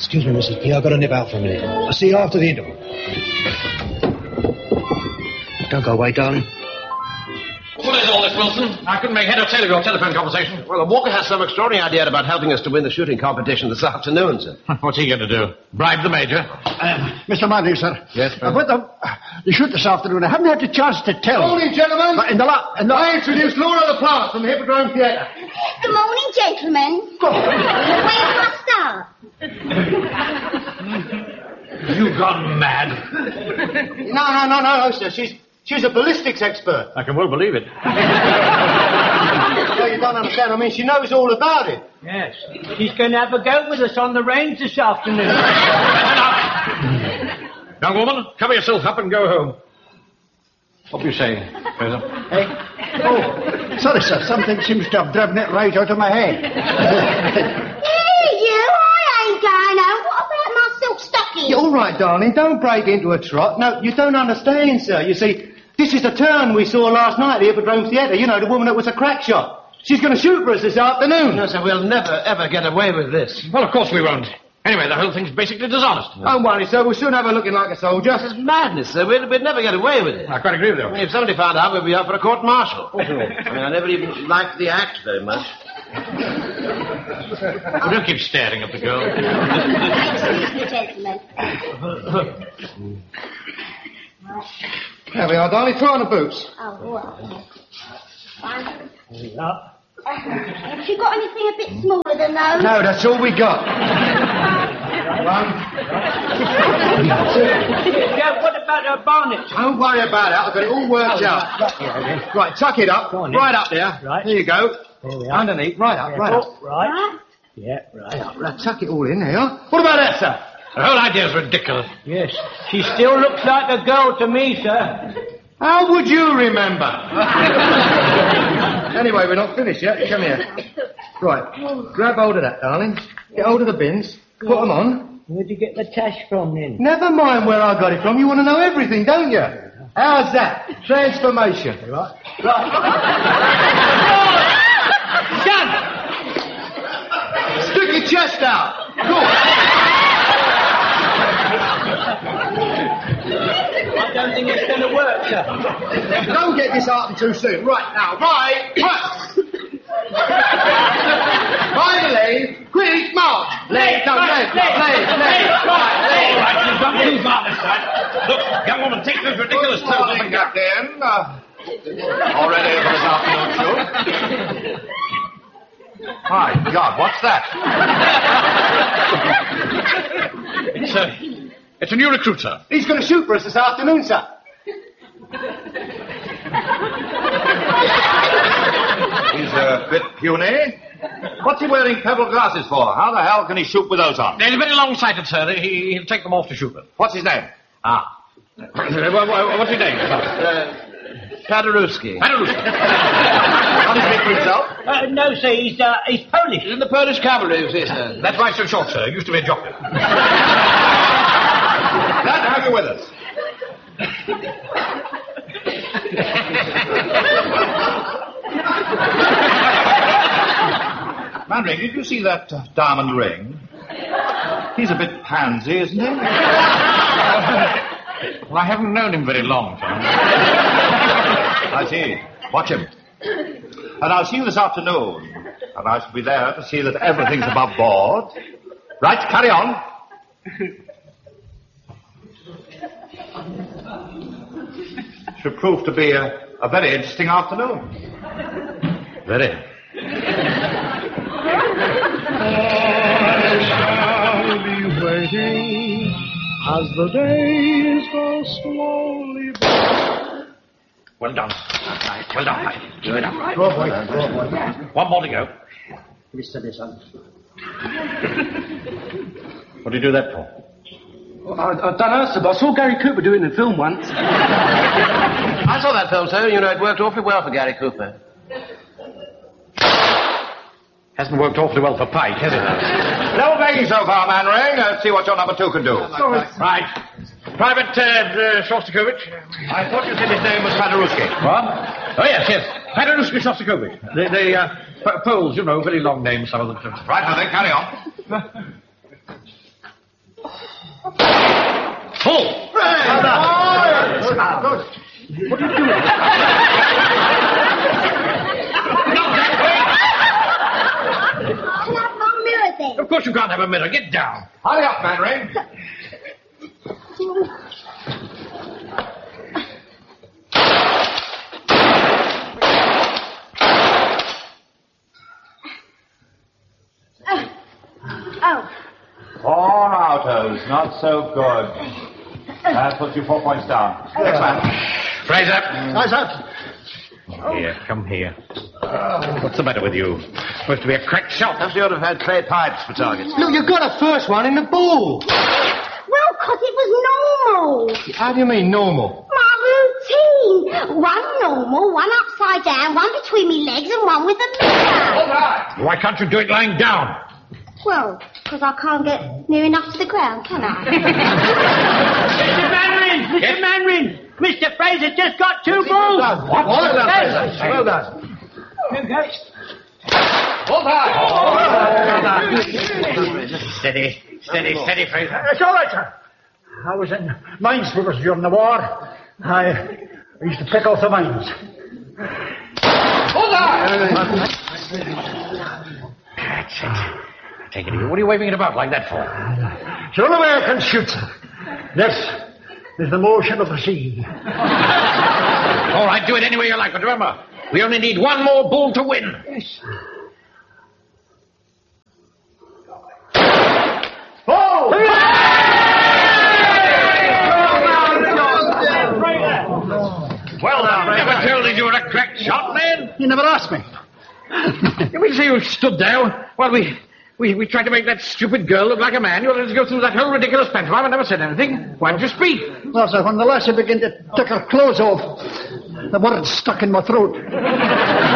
Excuse me, Mrs. P. I've got to nip out for a minute. I'll see you after the interval. Don't go away, darling. What is all this, Wilson? I couldn't make head or tail of your telephone conversation. Well, Walker has some extraordinary idea about helping us to win the shooting competition this afternoon, sir. What's he going to do? Bribe the Major? Mr. Manley, sir. Yes, sir. About the shoot this afternoon, I haven't had the chance to tell. Good morning, gentlemen. I introduce Laura LaPlante from the Hippodrome Theatre. Good morning, gentlemen. Where do I start? You've gone mad. No, sir. She's a ballistics expert. I can well believe it. Well, you don't understand. I mean, she knows all about it. Yes. She's going to have a go with us on the range this afternoon. Young woman, cover yourself up and go home. What do you say, Fraser? Hey? Oh, sorry, sir. Something seems to have driven it right out of my head. Hey, you, I ain't going home. What about my silk stockings? You're all right, darling. Don't break into a trot. No, you don't understand, sir. You see, this is the turn we saw last night at the Hippodrome Theatre. You know, the woman that was a crack shot. She's going to shoot for us this afternoon. No, sir, we'll never, ever get away with this. Well, of course we won't. Anyway, the whole thing's basically dishonest. Don't worry, sir. We'll soon have her looking like a soldier. This is madness, sir. We'd never get away with it. I quite agree with you. I mean, if somebody found out, we'd be up for a court-martial. I mean, I never even liked the act very much. Well, don't keep staring at the girl. Excuse me, gentlemen. There we are, darling. Throw on the boots. Oh, well. Fine. Have you got anything a bit smaller than those? No, that's all we got. Yeah, what about her bonnet? Don't worry about it. I've got it all worked out. Right, tuck it up. Right up there. Right. There you go. There we are. Underneath. Right up, right up. Right. Yeah, right. Right, tuck it all in there. What about that, sir? The whole idea's ridiculous. Yes. She still looks like a girl to me, sir. How would you remember? Anyway, we're not finished yet. Come here. Right, grab hold of that, darling. Get hold of the bins. Put them on. Where'd you get the tash from, then? Never mind where I got it from. You want to know everything, don't you? How's that? Transformation. Right. Shut! Stick your chest out. I don't think it's going to work, sir. Don't get disheartened too soon. Right, now, right. Finally, quick, march. Leg, right, All right, you've got me about this time. Look, young woman, take this ridiculous Morning, Captain. All ready for this afternoon shoot? My God, what's that? It's a new recruit, sir. He's going to shoot for us this afternoon, sir. He's a bit puny. What's he wearing pebble glasses for? How the hell can he shoot with those on? He's very long-sighted, sir. He'll take them off to shoot them. What's his name? What's his name? Paderewski. How does he make for himself? No, sir, he's Polish. He's in the Polish cavalry, you see, sir. That's why he's so short, sir. He used to be a jockey. Glad to have you with us. Manring, did you see that diamond ring? He's a bit pansy, isn't he? Well, I haven't known him very long, sir. I see. Watch him. And I'll see you this afternoon. And I shall be there to see that everything's above board. Right, carry on. Should prove to be a very interesting afternoon. Very. I shall be waiting as the days go slowly by. Well done. Well done. Good. Go on, boy. One more to go. Mr. Desan. What do you do that for? I don't know, sir, but I saw Gary Cooper do it in a film once. I saw that film, sir. You know, it worked awfully well for Gary Cooper. Hasn't worked awfully well for Pike, has it? No begging so far, Manring. Let's see what your number two can do. Right. Private Shostakovich. I thought you said his name was Paderewski. What? Oh, yes. Paderewski Shostakovich. The Poles, you know, very long names, some of them. Right, now then, carry on. about it? What are you doing? Can I have my mirror then? Of course you can't have a mirror. Get down. Hurry up, Mannering. Oh. 4 outers, not so good. That puts you 4 points down. Next man. Fraser. Eyes out. Here, come here. What's the matter with you? Supposed to be a cracked shot. Perhaps you ought to have had clay pipes for targets. Look, you got a first one in the ball. Well, 'cause it was normal. How do you mean normal? My routine. One normal, one upside down, one between me legs, and one with a mirror. Why can't you do it lying down? Well, 'cause I can't get near enough to the ground, can I? Mr. Manring! Mr. Manring! Mr. Fraser just got 2 balls! What? Well done, Fraser. Well done. Steady, steady, Fraser. It's all right, sir. I was in minesweepers during the war. I used to pick out the mines. That's it. Take it easy. What are you waving it about like that for? It's the only way I can shoot, sir. This is the motion of the sea. All right, do it any way you like, but remember, we only need 1 more ball to win. Yes. Oh! Well, now, never told you were a cracked shot, man. You never asked me. You mean to say you stood there while we tried to make that stupid girl look like a man? You let us go through that whole ridiculous pantomime and never said anything. Why didn't you speak? Well, sir, when the lassie began to take her clothes off, the words stuck in my throat.